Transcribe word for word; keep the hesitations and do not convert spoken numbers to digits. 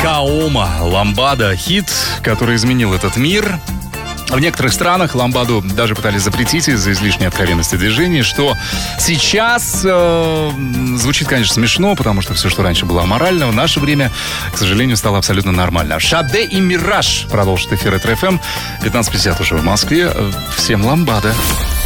Каома, Ламбада, хит, который изменил этот мир. В некоторых странах ламбаду даже пытались запретить из-за излишней откровенности движений, что сейчас э, звучит, конечно, смешно, потому что все, что раньше было аморально, в наше время, к сожалению, стало абсолютно нормально. Шаде и Мираж продолжит эфир Ретро эф эм. пятнадцать пятьдесят уже в Москве. Всем ламбада.